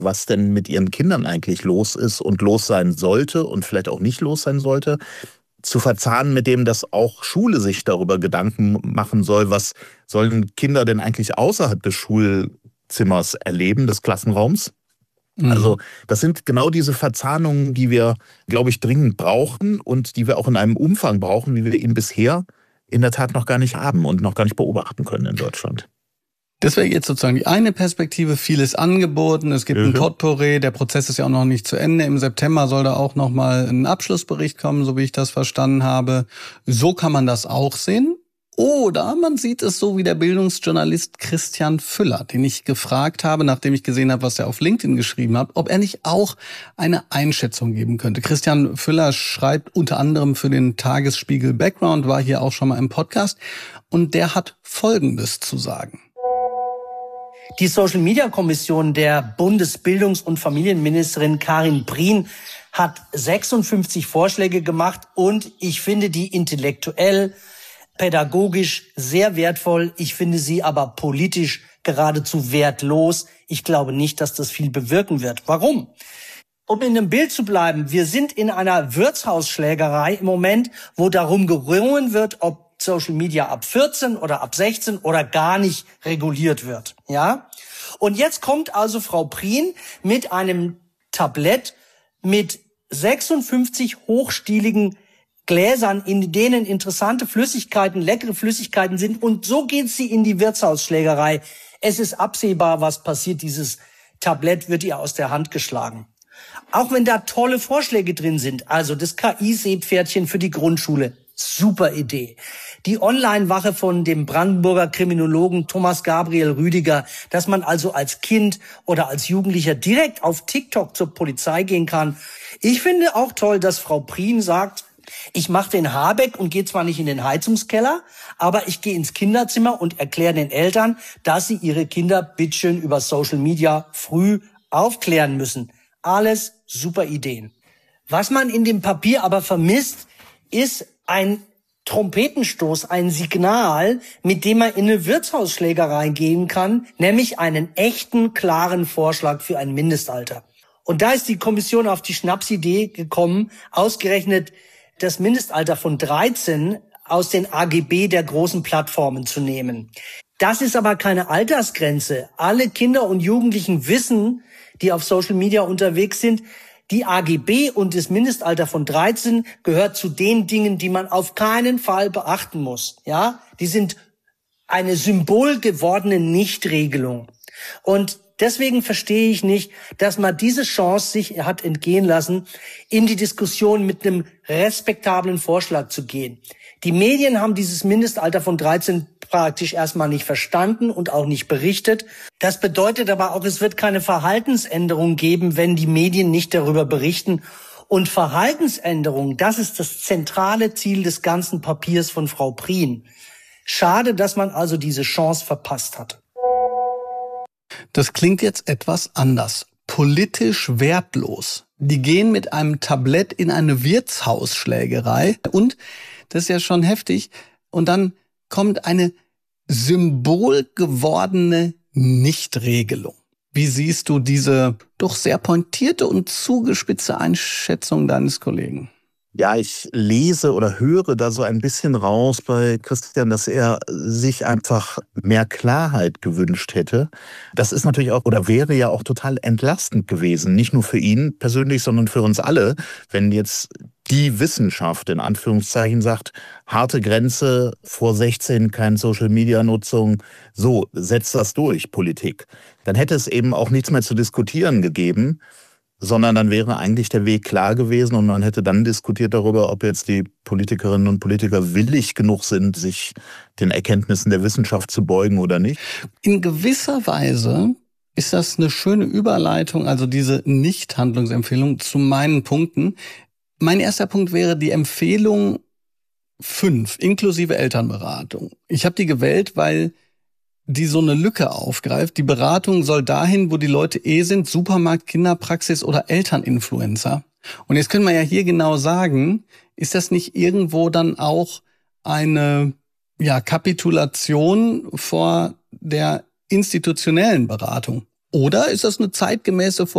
was denn mit ihren Kindern eigentlich los ist und los sein sollte und vielleicht auch nicht los sein sollte, zu verzahnen mit dem, dass auch Schule sich darüber Gedanken machen soll, was sollen Kinder denn eigentlich außerhalb des Schulzimmers erleben, des Klassenraums. Also das sind genau diese Verzahnungen, die wir, glaube ich, dringend brauchen und die wir auch in einem Umfang brauchen, wie wir ihn bisher in der Tat noch gar nicht haben und noch gar nicht beobachten können in Deutschland. Das wäre jetzt sozusagen die eine Perspektive, vieles angeboten, es gibt ein Potpourri, der Prozess ist ja auch noch nicht zu Ende. Im September soll da auch noch mal ein Abschlussbericht kommen, so wie ich das verstanden habe. So kann man das auch sehen. Oder man sieht es so wie der Bildungsjournalist Christian Füller, den ich gefragt habe, nachdem ich gesehen habe, was er auf LinkedIn geschrieben hat, ob er nicht auch eine Einschätzung geben könnte. Christian Füller schreibt unter anderem für den Tagesspiegel Background, war hier auch schon mal im Podcast, und der hat Folgendes zu sagen. Die Social-Media-Kommission der Bundesbildungs- und Familienministerin Karin Prien hat 56 Vorschläge gemacht und ich finde die intellektuell, pädagogisch sehr wertvoll. Ich finde sie aber politisch geradezu wertlos. Ich glaube nicht, dass das viel bewirken wird. Warum? Um in dem Bild zu bleiben, wir sind in einer Wirtshausschlägerei im Moment, wo darum gerungen wird, ob Social Media ab 14 oder ab 16 oder gar nicht reguliert wird. Ja? Und jetzt kommt also Frau Prien mit einem Tablett mit 56 hochstieligen Gläsern, in denen interessante Flüssigkeiten, leckere Flüssigkeiten sind. Und so geht sie in die Wirtshausschlägerei. Es ist absehbar, was passiert. Dieses Tablett wird ihr aus der Hand geschlagen. Auch wenn da tolle Vorschläge drin sind, also das KI-Seepferdchen für die Grundschule, super Idee. Die Online-Wache von dem Brandenburger Kriminologen Thomas Gabriel Rüdiger, dass man also als Kind oder als Jugendlicher direkt auf TikTok zur Polizei gehen kann. Ich finde auch toll, dass Frau Prien sagt, ich mache den Habeck und gehe zwar nicht in den Heizungskeller, aber ich gehe ins Kinderzimmer und erkläre den Eltern, dass sie ihre Kinder bitteschön über Social Media früh aufklären müssen. Alles super Ideen. Was man in dem Papier aber vermisst, ist ein Trompetenstoß, ein Signal, mit dem man in eine Wirtshausschlägerei gehen kann, nämlich einen echten, klaren Vorschlag für ein Mindestalter. Und da ist die Kommission auf die Schnapsidee gekommen, ausgerechnet das Mindestalter von 13 aus den AGB der großen Plattformen zu nehmen. Das ist aber keine Altersgrenze. Alle Kinder und Jugendlichen wissen, die auf Social Media unterwegs sind, die AGB und das Mindestalter von 13 gehört zu den Dingen, die man auf keinen Fall beachten muss. Ja, die sind eine symbolgewordene Nichtregelung. Und deswegen verstehe ich nicht, dass man diese Chance sich hat entgehen lassen, in die Diskussion mit einem respektablen Vorschlag zu gehen. Die Medien haben dieses Mindestalter von 13 praktisch erstmal nicht verstanden und auch nicht berichtet. Das bedeutet aber auch, es wird keine Verhaltensänderung geben, wenn die Medien nicht darüber berichten. Und Verhaltensänderung, das ist das zentrale Ziel des ganzen Papiers von Frau Prien. Schade, dass man also diese Chance verpasst hat. Das klingt jetzt etwas anders. Politisch wertlos. Die gehen mit einem Tablett in eine Wirtshausschlägerei und, das ist ja schon heftig, und dann kommt eine symbolgewordene Nichtregelung. Wie siehst du diese doch sehr pointierte und zugespitzte Einschätzung deines Kollegen? Ja, ich lese oder höre da so ein bisschen raus bei Christian, dass er sich einfach mehr Klarheit gewünscht hätte. Das ist natürlich auch oder wäre ja auch total entlastend gewesen, nicht nur für ihn persönlich, sondern für uns alle, wenn jetzt die Wissenschaft in Anführungszeichen sagt, harte Grenze, vor 16 keine Social-Media-Nutzung, so, setzt das durch, Politik. Dann hätte es eben auch nichts mehr zu diskutieren gegeben, sondern dann wäre eigentlich der Weg klar gewesen und man hätte dann diskutiert darüber, ob jetzt die Politikerinnen und Politiker willig genug sind, sich den Erkenntnissen der Wissenschaft zu beugen oder nicht. In gewisser Weise ist das eine schöne Überleitung, also diese Nichthandlungsempfehlung zu meinen Punkten. Mein erster Punkt wäre die Empfehlung 5, inklusive Elternberatung. Ich habe die gewählt, weil die so eine Lücke aufgreift. Die Beratung soll dahin, wo die Leute sind, Supermarkt, Kinderpraxis oder Elterninfluencer. Und jetzt können wir ja hier genau sagen, ist das nicht irgendwo dann auch eine Kapitulation vor der institutionellen Beratung? Oder ist das eine zeitgemäße